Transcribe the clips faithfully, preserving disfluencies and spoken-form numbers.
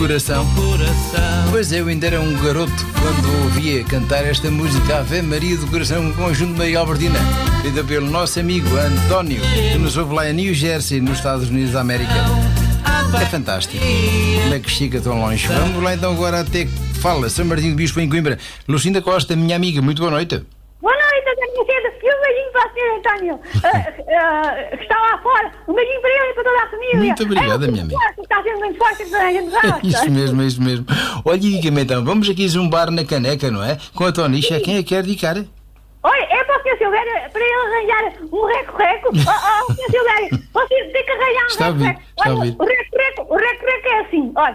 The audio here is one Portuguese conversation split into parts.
Coração. Coração. Pois eu ainda era um garoto quando ouvia cantar esta música Ave Maria do Coração, um conjunto de Maria Albertina, feita pelo nosso amigo António, que nos ouve lá em New Jersey, nos Estados Unidos da América. É fantástico. Como é que chega tão longe? Vamos lá então agora até que fala São Martinho do Bispo em Coimbra. Lucinda Costa, minha amiga, muito boa noite. Boa noite, António Cedo. E um beijinho para o senhor António, uh, uh, que está lá fora. Um beijinho para ele e para toda a família. Muito obrigada, é, minha amiga. Forte, está sendo muito forte, a gente gosta. É isso mesmo, é isso mesmo. Olha, diga-me então, vamos aqui zumbar na caneca, não é? Com a Tonicha, quem é que quer dedicar? Olha, é para o senhor Silvério, para ele arranjar um reco-reco. Oh, oh, senhor Silvério, você tem que arranjar um está reco-reco. Olha, o reco-reco, o reco-reco é assim, olha.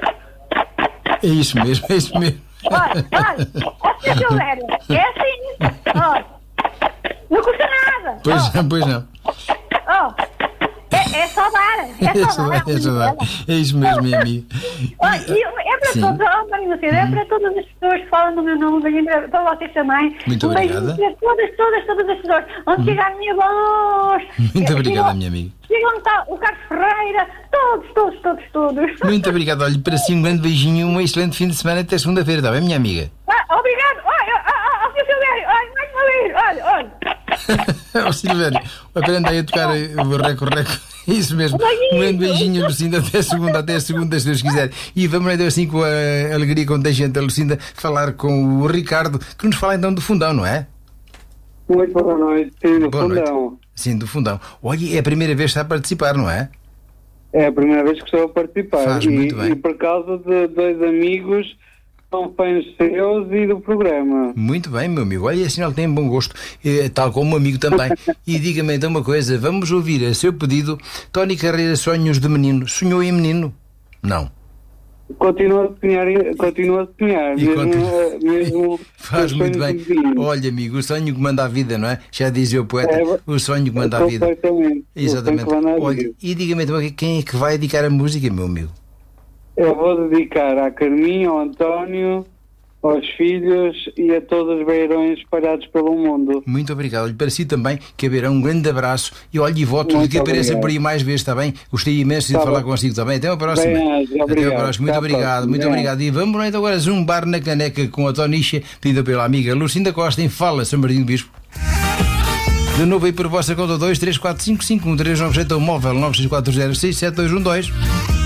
É isso mesmo, é isso mesmo. Olha, olha, ó, senhor Silvério, é assim, olha. Não custa nada. Pois oh. não, pois não. Oh. É, é só dar, é só dar. É, só dar. É isso mesmo, minha amiga. Oh, e é para todos, oh, Maria Lucida, é para todas as pessoas que falam no meu nome, um beijinho para, para vocês também. Muito um obrigada. Para todas, todas, todas as pessoas. Onde hum. chegar a minha voz. Muito é, obrigada, chegam, minha amiga. Chegam onde está o Carlos Ferreira, todos, todos, todos, todos. Muito obrigado. Olha, para si um grande beijinho e um excelente fim de semana até segunda-feira, está bem, minha amiga? Ah, obrigado. Olha, ó, senhor Silvério, olha, mais uma vez, olha, olha. Ó, Silvério, aprenda aí a tocar o reco-reco. Isso mesmo. Um grande beijinho, Lucinda, até segunda, até segunda, se Deus quiser. E vamos então assim com a alegria contagiante da Lucinda falar com o Ricardo, que nos fala então do Fundão, não é? Muito boa noite, sim, do boa Fundão. Noite. Sim, do Fundão. Olha, é a primeira vez que está a participar, não é? É a primeira vez que estou a participar. Faz e, muito bem. E por causa de dois amigos que são fãs seus e do programa. Muito bem, meu amigo. Olha, assim ele tem bom gosto, tal como um amigo também. E diga-me então uma coisa, vamos ouvir a seu pedido Tony Carreira, Sonhos de Menino. Sonhou em menino? Não. Continua a sonhar, continua a sonhar. E mesmo, continua... mesmo Faz muito bem. Olha, amigo, o sonho que manda a vida, não é? Já dizia o poeta, é, o sonho que manda a vida. Exatamente. Olha, e diga-me então quem é que vai dedicar a música, meu amigo? Eu vou dedicar à Carminha, ao António, aos filhos e a todos os beirões espalhados pelo mundo. Muito obrigado. Olha, para si também, que haverá um grande abraço e olhe e voto de que apareça por aí mais vezes, está bem? Gostei imenso de tá falar bom. consigo também. Até a próxima. Bem, Até a próxima. Muito obrigado, próxima. muito bem. obrigado. E vamos lá então agora zumbar na caneca com a Tonicha, pedida pela amiga Lucinda Costa em Fala, São Martinho do Bispo. De novo aí por vossa conta dois três quatro cinco cinco um três nove sete ou móvel nove seis quatro zero seis sete dois um dois.